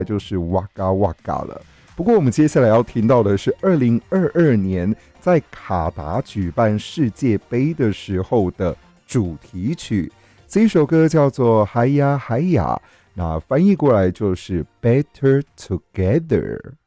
就是哇嘎哇嘎了。不过我们接下来要听到的是2022年在卡达举办世界杯的时候的主题曲，这一首歌叫做嗨呀嗨呀，那翻译过来就是 Better Together。